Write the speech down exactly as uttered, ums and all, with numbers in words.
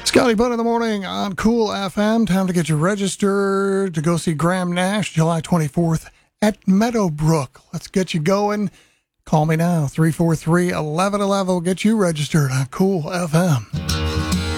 Scotty Butt in the morning on Cool F M. Time to get you registered to go see Graham Nash July twenty-fourth at Meadowbrook. Let's get you going. Call me now, three four three, one one one one. We'll get you registered on Cool F M.